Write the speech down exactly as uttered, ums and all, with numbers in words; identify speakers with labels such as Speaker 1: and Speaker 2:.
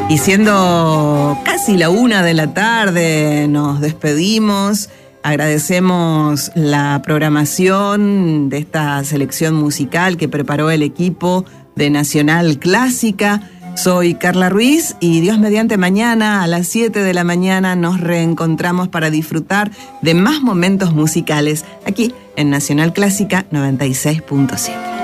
Speaker 1: Y siendo casi la una de la tarde, nos despedimos. Agradecemos la programación de esta selección musical que preparó el equipo de Nacional Clásica. Soy Carla Ruiz y Dios mediante mañana a las siete de la mañana nos reencontramos para disfrutar de más momentos musicales aquí en Nacional Clásica noventa y seis punto siete.